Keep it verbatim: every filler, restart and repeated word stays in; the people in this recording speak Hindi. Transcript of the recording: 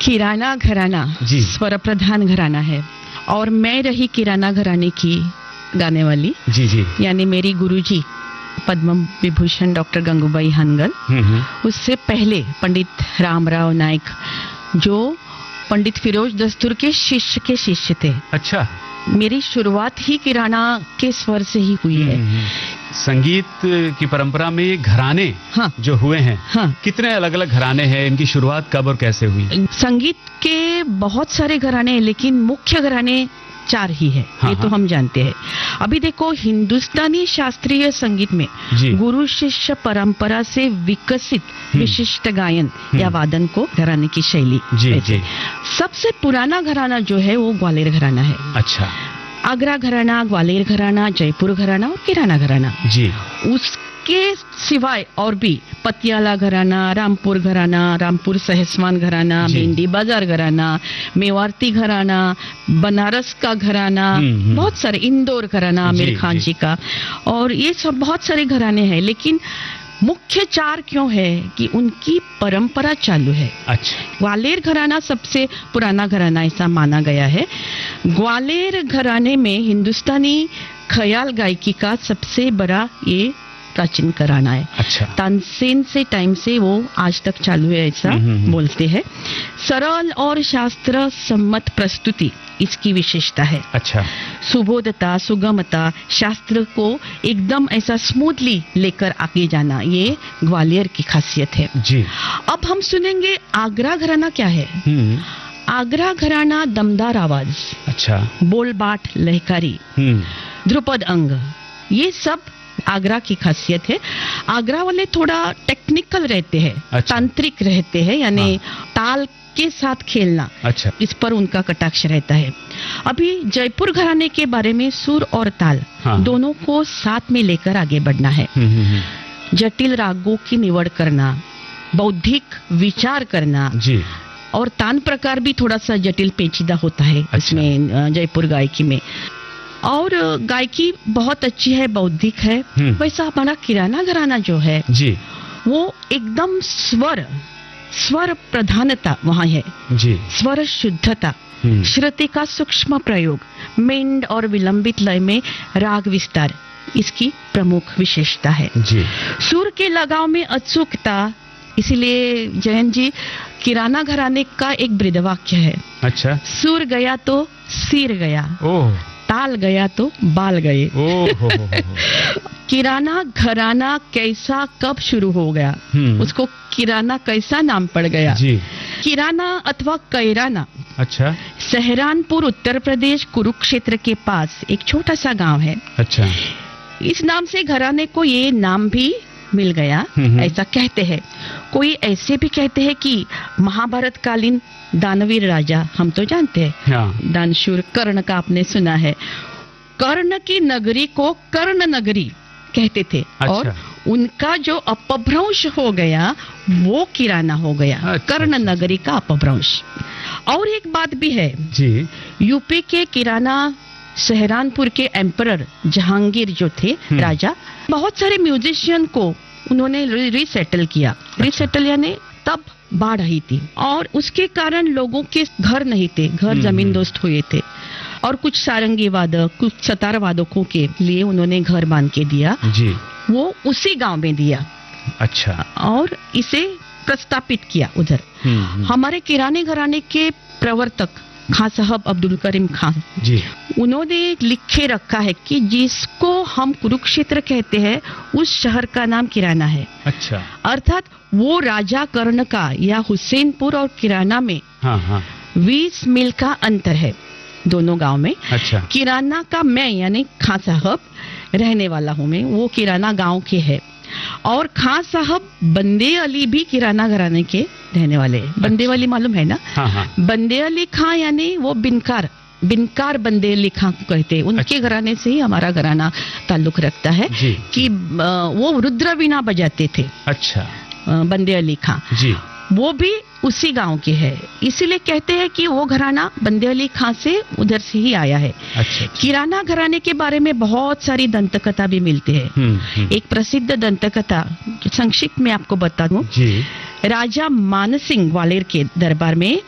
किराना घराना जी। स्वर प्रधान घराना है और मैं रही किराना घराने की गाने वाली। जी जी। यानी मेरी गुरुजी पद्म विभूषण डॉक्टर गंगूबाई हानगल, हम्म हम्म। उससे पहले पंडित रामराव नाइक जो पंडित फिरोज दस्तूर के शिष्य के शिष्य थे। अच्छा। मेरी शुरुआत ही किराना के स्वर से ही हुई है। हम्म, संगीत की परंपरा में ये घराने हाँ। जो हुए हैं, हाँ। कितने अलग अलग घराने हैं, इनकी शुरुआत कब और कैसे हुई? संगीत के बहुत सारे घराने हैं लेकिन मुख्य घराने चार ही है। हाँ, ये तो हाँ। हम जानते हैं। अभी देखो, हिंदुस्तानी शास्त्रीय संगीत में जी। गुरु शिष्य परंपरा से विकसित हम्म। विशिष्ट गायन या वादन को घराने की शैली जी कहते हैं। जी। सबसे पुराना घराना जो है वो ग्वालियर घराना है। अच्छा। आगरा घराना, ग्वालियर घराना, जयपुर घराना और किराना घराना। जी। उसके सिवाय और भी पतियाला घराना, रामपुर घराना, रामपुर सहसवान घराना, जी। भिंडी बाजार घराना, मेवाती घराना, बनारस का घराना, हम्म, हम्म। बहुत सारे, इंदौर घराना आमिर जी, खान जी। जी का, और ये सब बहुत सारे घराने हैं। लेकिन मुख्य चार क्यों है कि उनकी परंपरा चालू है। अच्छा। ग्वालियर घराना सबसे पुराना घराना ऐसा माना गया है। ग्वालियर घराने में हिंदुस्तानी ख्याल गायकी का सबसे बड़ा ये प्राचीन घराना है। अच्छा। तानसेन से टाइम से वो आज तक चालू है ऐसा हम्म, हम्म। बोलते हैं। सरल और शास्त्र सम्मत प्रस्तुति इसकी विशेषता है। अच्छा। सुबोधता, सुगमता, शास्त्र को एकदम ऐसा स्मूथली लेकर आगे जाना, ये ग्वालियर की खासियत है। जी। अब हम सुनेंगे आगरा घराना क्या है। हम्म। आगरा घराना दमदार आवाज, अच्छा। बोलबाट लहकारी, हम्म। ध्रुपद अंग, ये सब आगरा की खासियत है। आगरा वाले थोड़ा टेक्निकल रहते हैं। अच्छा। तांत्रिक रहते हैं, यानी ताल के साथ खेलना, अच्छा। इस पर उनका कटाक्ष रहता है। अभी जयपुर घराने के बारे में सुर और ताल हाँ। दोनों को साथ में लेकर आगे बढ़ना है। हम्म, हम्म, हम्म। जटिल रागों की निवड़ करना, बौद्धिक विचार करना, जी। और तान प्रकार भी थोड़ा सा जटिल पेचीदा होता है अच्छा। इसमें, अ, जयपुर गायकी में। और अ, गायकी बहुत अच्छी है, बौद्धिक है। हम्म। वैसा हमारा किराना घराना जो है जी। वो एकदम स्वर स्वर प्रधानता वहाँ है। जी। स्वर शुद्धता, हम्म। श्रुति का सूक्ष्म प्रयोग, मेंड और विलंबित लय में राग विस्तार इसकी प्रमुख विशेषता है। जी। सुर के लगाव में अचूकता, इसीलिए जयंत जी, किराना घराने का एक बृहदवाक्य है, अच्छा। सुर गया तो सिर गया, ओह। ताल गया तो बाल गए। ओह हो, हो, हो। किराना घराना कैसा कब शुरू हो गया, हम्म। उसको किराना कैसा नाम पड़ गया। जी। किराना अथवा कैराना अच्छा। सहरानपुर उत्तर प्रदेश कुरुक्षेत्र के पास एक छोटा सा गांव है। अच्छा। इस नाम से घराने को ये नाम भी मिल गया, हम्म। ऐसा कहते हैं। कोई ऐसे भी कहते हैं कि महाभारत कालीन दानवीर राजा, हम तो जानते हैं हाँ। दानशूर कर्ण का आपने सुना है, कर्ण की नगरी को कर्ण नगरी कहते थे। अच्छा। और उनका जो अपभ्रंश हो गया वो किराना हो गया। अच्छा, कर्ण अच्छा। नगरी का अपभ्रंश। और एक बात भी है, जी। यूपी के किराना सहरानपुर के एम्परर जहांगीर जो थे हम्म। राजा, बहुत सारे म्यूजिशियन को उन्होंने रीसेटल किया। रीसेटल यानी तब बाढ़ आई थी और उसके कारण लोगों के घर नहीं थे, घर हम्म। जमीन दोस्त हुए थे, और कुछ सारंगी वादक, कुछ सतार वादकों के लिए उन्होंने घर बांध के दिया। जी। वो उसी गांव में दिया अच्छा। और इसे प्रस्तापित किया उधर। हम्म, हम्म। हमारे किराने घराने के प्रवर्तक खां साहब अब्दुल करीम खान, जी। उन्होंने लिखे रखा है कि जिसको हम कुरुक्षेत्र कहते हैं उस शहर का नाम किराना है। अच्छा। अर्थात वो राजा कर्ण का या हुसैनपुर और किराना में हाँ हाँ। बीस मील का अंतर है दोनों गांव में। अच्छा। किराना का मैं यानी खां साहब रहने वाला हूँ, मैं वो किराना गांव के है, और खां साहब बंदे अली भी किराना घराने के रहने वाले हैं। बंदे वाली मालूम है ना? हाँ हाँ। बंदे अली खां यानी वो बिनकार, बिनकार बंदे अली खां को कहते हैं। उनके अच्छा। घराने से ही हमारा घराना ताल्लुक रखता है। जी। कि अ, वो रुद्र वीणा बजाते थे, अच्छा। अ, बंदे अली खां, जी। वो भी उसी गांव के है। इसीलिए कहते हैं कि वो घराना बंदे अली खां से उधर से ही आया है। अच्छा, अच्छा। किराना घराने के बारे में बहुत सारी दंतकथा भी मिलती है। हम्म, हम्म। एक प्रसिद्ध दंतकथा संक्षिप्त में आपको बता दूं। जी। राजा मानसिंह ग्वालियर के दरबार में